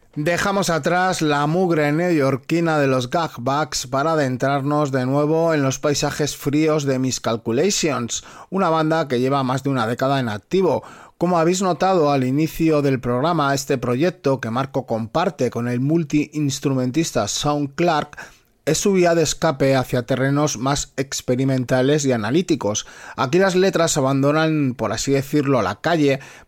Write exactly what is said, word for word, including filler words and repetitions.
Dejamos atrás la mugre neoyorquina de los gag bags para adentrarnos de nuevo en los paisajes fríos de Miscalculations, una banda que lleva más de una década en activo. Como habéis notado al inicio del programa, este proyecto que Marco comparte con el multiinstrumentista Sean Clark es su vía de escape hacia terrenos más experimentales y analíticos. Aquí las letras abandonan, por así decirlo, la calle